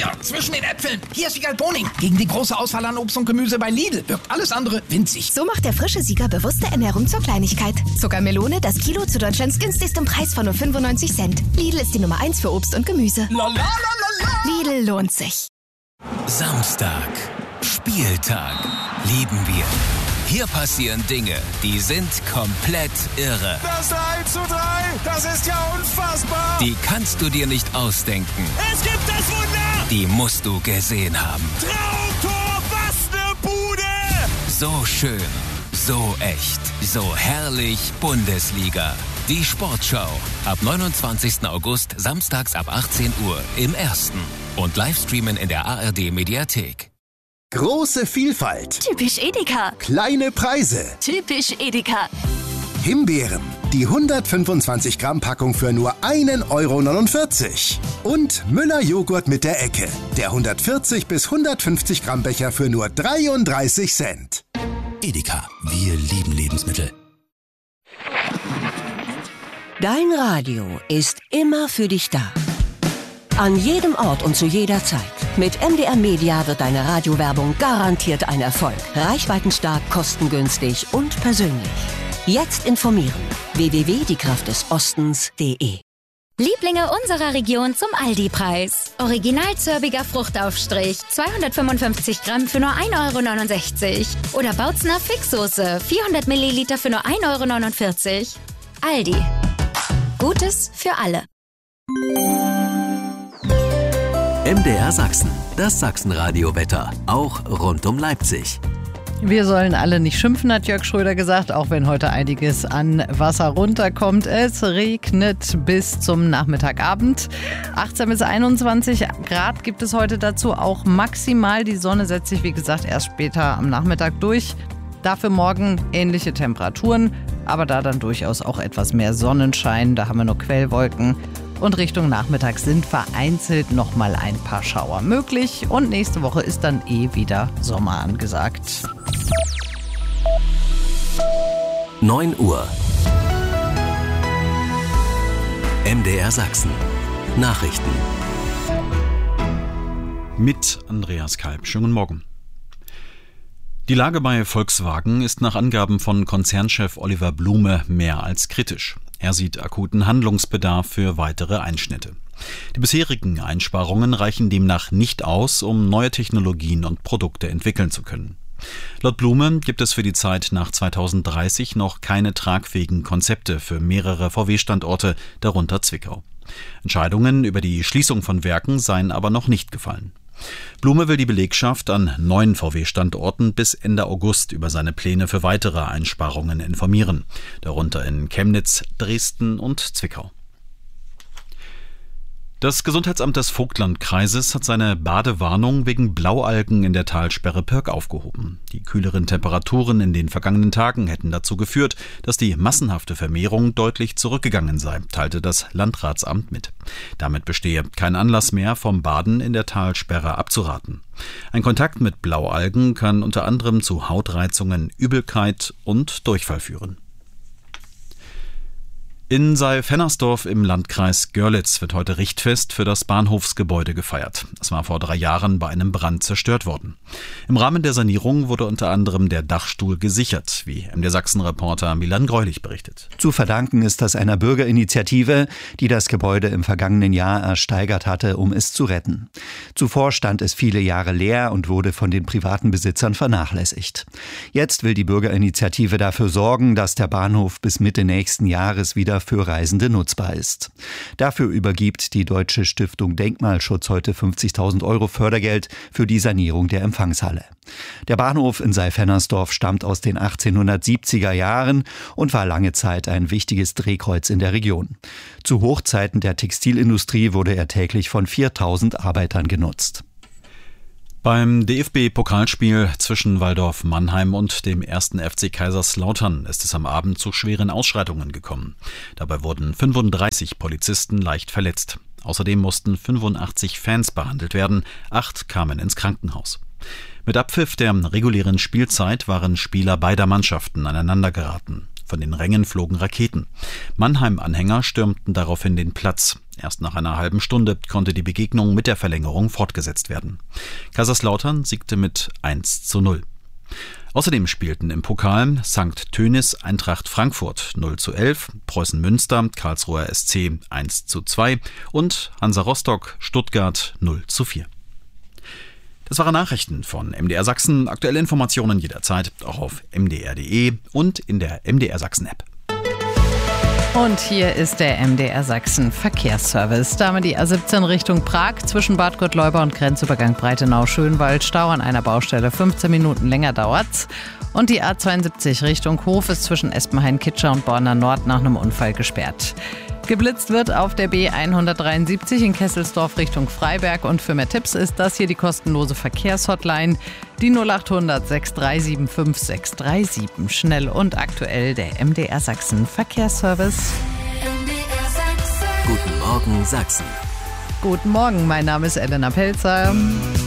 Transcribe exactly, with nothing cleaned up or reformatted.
Lecker, zwischen den Äpfeln. Hier ist Siegal Boning. Gegen die große Auswahl an Obst und Gemüse bei Lidl wirkt alles andere winzig. So macht der frische Sieger bewusste Ernährung zur Kleinigkeit. Zuckermelone, das Kilo zu Deutschlands günstigstem Preis von nur fünfundneunzig Cent. Lidl ist die Nummer eins für Obst und Gemüse. La, la, la, la, la. Lidl lohnt sich. Samstag. Spieltag. Lieben wir. Hier passieren Dinge, die sind komplett irre. Das eins zu drei, das ist ja unfassbar. Die kannst du dir nicht ausdenken. Es gibt das Wunder. Die musst du gesehen haben. Traumtor, was ne Bude. So schön, so echt, so herrlich Bundesliga. Die Sportschau. Ab neunundzwanzigsten August, samstags ab achtzehn Uhr im Ersten. Und Livestreamen in der A R D-Mediathek. Große Vielfalt. Typisch Edeka. Kleine Preise. Typisch Edeka. Himbeeren. Die hundertfünfundzwanzig Gramm Packung für nur ein Euro neunundvierzig. Und Müller Joghurt mit der Ecke. Der hundertvierzig bis hundertfünfzig Gramm Becher für nur dreiunddreißig Cent. Edeka. Wir lieben Lebensmittel. Dein Radio ist immer für dich da. An jedem Ort und zu jeder Zeit. Mit M D R Media wird deine Radiowerbung garantiert ein Erfolg. Reichweitenstark, kostengünstig und persönlich. Jetzt informieren. w w w punkt die kraft des ostens punkt de Lieblinge unserer Region zum Aldi-Preis. Original zörbiger Fruchtaufstrich, zweihundertfünfundfünfzig Gramm für nur ein Euro neunundsechzig. Oder Bautzner Fixsoße, vierhundert Milliliter für nur ein Euro neunundvierzig. Aldi. Gutes für alle. M D R Sachsen, das Sachsenradio-Wetter, auch rund um Leipzig. Wir sollen alle nicht schimpfen, hat Jörg Schröder gesagt, auch wenn heute einiges an Wasser runterkommt. Es regnet bis zum Nachmittagabend. achtzehn bis einundzwanzig Grad gibt es heute dazu auch maximal. Die Sonne setzt sich, wie gesagt, erst später am Nachmittag durch. Dafür morgen ähnliche Temperaturen, aber da dann durchaus auch etwas mehr Sonnenschein. Da haben wir nur Quellwolken. Und Richtung Nachmittag sind vereinzelt nochmal ein paar Schauer möglich. Und nächste Woche ist dann eh wieder Sommer angesagt. neun Uhr. M D R Sachsen. Nachrichten. Mit Andreas Kalb. Schönen Morgen. Die Lage bei Volkswagen ist nach Angaben von Konzernchef Oliver Blume mehr als kritisch. Er sieht akuten Handlungsbedarf für weitere Einschnitte. Die bisherigen Einsparungen reichen demnach nicht aus, um neue Technologien und Produkte entwickeln zu können. Laut Blume gibt es für die Zeit nach zweitausenddreißig noch keine tragfähigen Konzepte für mehrere V W-Standorte, darunter Zwickau. Entscheidungen über die Schließung von Werken seien aber noch nicht gefallen. Blume will die Belegschaft an neun V W-Standorten bis Ende August über seine Pläne für weitere Einsparungen informieren, darunter in Chemnitz, Dresden und Zwickau. Das Gesundheitsamt des Vogtlandkreises hat seine Badewarnung wegen Blaualgen in der Talsperre Pörk aufgehoben. Die kühleren Temperaturen in den vergangenen Tagen hätten dazu geführt, dass die massenhafte Vermehrung deutlich zurückgegangen sei, teilte das Landratsamt mit. Damit bestehe kein Anlass mehr, vom Baden in der Talsperre abzuraten. Ein Kontakt mit Blaualgen kann unter anderem zu Hautreizungen, Übelkeit und Durchfall führen. In Saalfennersdorf im Landkreis Görlitz wird heute Richtfest für das Bahnhofsgebäude gefeiert. Es war vor drei Jahren bei einem Brand zerstört worden. Im Rahmen der Sanierung wurde unter anderem der Dachstuhl gesichert, wie M D R Sachsen-Reporter Milan Greulich berichtet. Zu verdanken ist das einer Bürgerinitiative, die das Gebäude im vergangenen Jahr ersteigert hatte, um es zu retten. Zuvor stand es viele Jahre leer und wurde von den privaten Besitzern vernachlässigt. Jetzt will die Bürgerinitiative dafür sorgen, dass der Bahnhof bis Mitte nächsten Jahres wieder für Reisende nutzbar ist. Dafür übergibt die Deutsche Stiftung Denkmalschutz heute fünfzigtausend Euro Fördergeld für die Sanierung der Empfangshalle. Der Bahnhof in Saalfennersdorf stammt aus den achtzehnhundertsiebziger Jahren und war lange Zeit ein wichtiges Drehkreuz in der Region. Zu Hochzeiten der Textilindustrie wurde er täglich von viertausend Arbeitern genutzt. Beim D F B-Pokalspiel zwischen Waldorf Mannheim und dem ersten F C Kaiserslautern ist es am Abend zu schweren Ausschreitungen gekommen. Dabei wurden fünfunddreißig Polizisten leicht verletzt. Außerdem mussten fünfundachtzig Fans behandelt werden, acht kamen ins Krankenhaus. Mit Abpfiff der regulären Spielzeit waren Spieler beider Mannschaften aneinander geraten. Von den Rängen flogen Raketen. Mannheim-Anhänger stürmten daraufhin den Platz. Erst nach einer halben Stunde konnte die Begegnung mit der Verlängerung fortgesetzt werden. Kaiserslautern siegte mit eins zu null. Außerdem spielten im Pokal Sankt Tönis Eintracht Frankfurt null zu elf, Preußen Münster Karlsruher S C eins zu zwei und Hansa Rostock Stuttgart null zu vier. Das waren Nachrichten von M D R Sachsen. Aktuelle Informationen jederzeit auch auf m d r punkt d e und in der M D R Sachsen App. Und hier ist der M D R Sachsen Verkehrsservice. Da haben wir die A siebzehn Richtung Prag zwischen Bad Gottleuba und Grenzübergang Breitenau-Schönwald. Stau an einer Baustelle, fünfzehn Minuten länger dauert's. Und die A zweiundsiebzig Richtung Hof ist zwischen Espenhain-Kitscher und Borna Nord nach einem Unfall gesperrt. Geblitzt wird auf der B hundertdreiundsiebzig in Kesselsdorf Richtung Freiberg. Und für mehr Tipps ist das hier die kostenlose Verkehrshotline, die null achthundert sechs drei sieben fünf sechs drei sieben. Schnell und aktuell der M D R Sachsen Verkehrsservice. Guten Morgen Sachsen. Guten Morgen, mein Name ist Elena Pelzer.